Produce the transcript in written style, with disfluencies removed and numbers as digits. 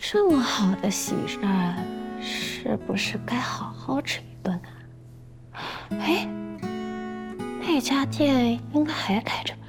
这么好的喜膳，是不是该好好吃一顿啊？哎，那家店应该还开着吧？